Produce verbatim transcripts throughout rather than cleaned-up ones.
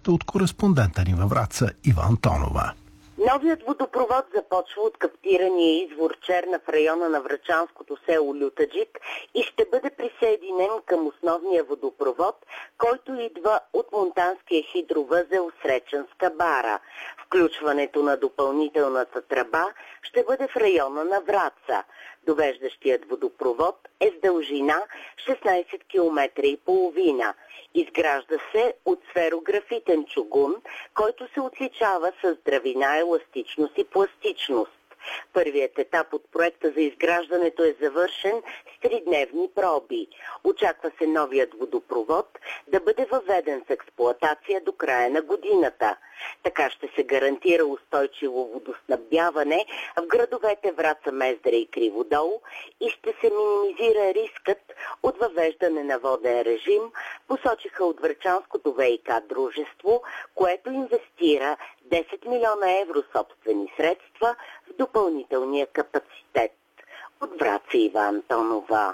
Детайлите от кореспондента ни във Враца Ива Антонова. Новият водопровод започва от каптирания извор Черна в района на врачанското село Лютаджик и ще бъде присъединен към основния водопровод, който идва от монтанския хидровъзел Среченска бара. Включването на допълнителната тръба ще бъде в района на Враца. Довеждащият водопровод е с дължина шестнайсет километра и половина. Изгражда се от сферографитен чугун, който се отличава с здравина, еластичност и пластичност. Първият етап от проекта за изграждането е завършен с тридневни проби. Очаква се новият водопровод да бъде въведен в експлоатация до края на годината. Така ще се гарантира устойчиво водоснабдяване в градовете Враца, Мездра и Криводол и ще се минимизира рискът от въвеждане на воден режим, посочиха от Врачанското ВиК дружество, което инвестира десет милиона евро собствени средства в допълнителния капацитет. От Враца Ива Антонова.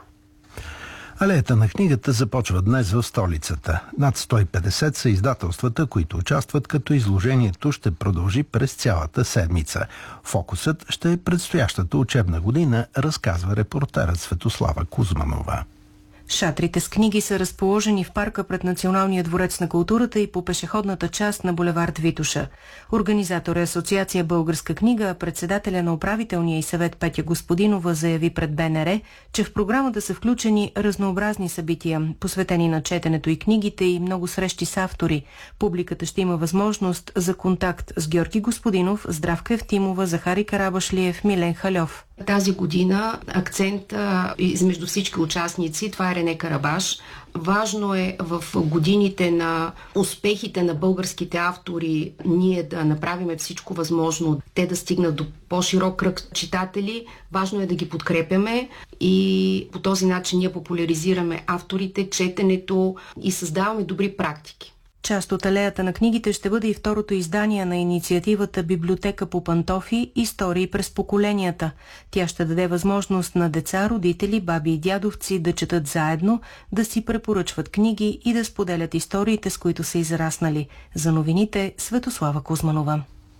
Алеята на книгата започва днес в столицата. Над сто и петдесет са издателствата, които участват, като изложението ще продължи през цялата седмица. Фокусът ще е предстоящата учебна година, разказва репортерът Светослава Кузманова. Шатрите с книги са разположени в парка пред Националния дворец на културата и по пешеходната част на булевард Витоша. Организатор е Асоциация Българска книга, а председателя на управителния и съвет Петя Господинова заяви пред БНР, че в програмата са включени разнообразни събития, посветени на четенето и книгите и много срещи с автори. Публиката ще има възможност за контакт с Георги Господинов, Здравка Евтимова, Захари Карабашлиев, Милен Халев. Тази година акцент измежду всички участници, това е Рене Карабаш. Важно е в годините на успехите на българските автори ние да направим всичко възможно, те да стигнат до по-широк кръг читатели. Важно е да ги подкрепяме и по този начин ние популяризираме авторите, четенето и създаваме добри практики. Част от алеята на книгите ще бъде и второто издание на инициативата Библиотека по пантофи – Истории през поколенията. Тя ще даде възможност на деца, родители, баби и дядовци да четат заедно, да си препоръчват книги и да споделят историите, с които са израснали. За новините Светослава Кузманова.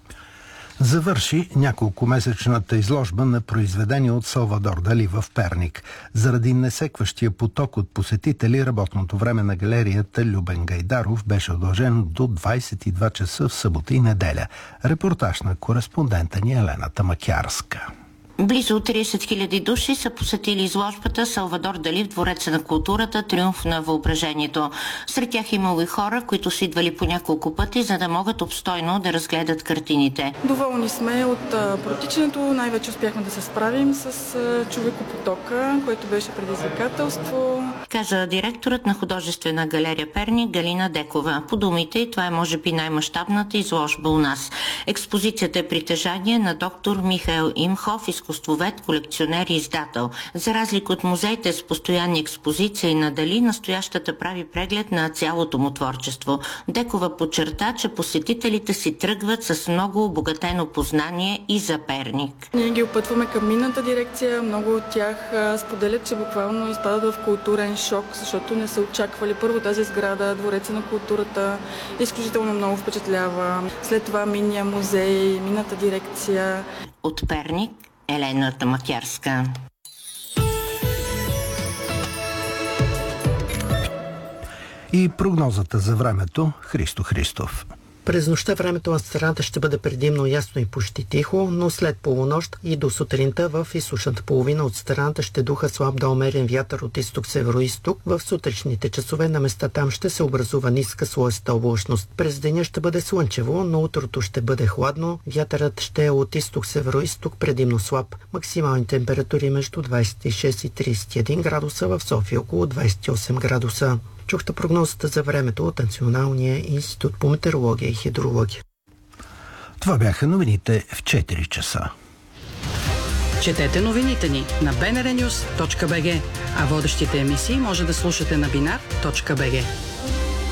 Завърши няколкомесечната изложба на произведения от Салвадор Дали в Перник. Заради несекващия поток от посетители, работното време на галерията Любен Гайдаров беше удължено до двайсет и два часа в събота и неделя. Репортаж на кореспондента ни Елена Тамакярска. Близо трийсет хиляди души са посетили изложбата Салвадор Дали в Двореца на културата «Триумф на въображението». Сред тях имало и хора, които са идвали по няколко пъти, за да могат обстойно да разгледат картините. Доволни сме от протичането. Най-вече успяхме да се справим с човекопотока, което беше предизвикателство. Каза директорът на художествена галерия Перник Галина Декова. По думите й, това е може би най-мащабната изложба у нас. Експозицията е притежание на доктор Михаил Имхов, изкуствовед, колекционер и издател. За разлика от музеите с постоянни експозиции на Дали, настоящата прави преглед на цялото му творчество. Декова подчерта, че посетителите си тръгват с много обогатено познание и за Перник. Ние ги опътваме към минната дирекция. Много от тях споделят, че буквално изпадат в културен шок, защото не са очаквали първо тази сграда, Двореца на културата. Изключително много впечатлява. След това минния музей, минната дирекция. От Перник Елена Тамакярска. И прогнозата за времето Христо Христов. През нощта времето на страната ще бъде предимно ясно и почти тихо, но след полунощ и до сутринта в източната половина от страната ще духа слаб до умерен вятър от изток-североизток. В сутрешните часове на места там ще се образува ниска слоеста облачност. През деня ще бъде слънчево, но утрото ще бъде хладно. Вятърът ще е от изток-североизток предимно слаб. Максимални температури между двайсет и шест и трийсет и един градуса, в София около двайсет и осем градуса. Чухте прогнозата за времето от Националния институт по метеорология и хидрология. Това бяха новините в четири часа. Четете новините ни на би ен ар нюз точка би джи, а водещите емисии може да слушате на бинар точка би джи.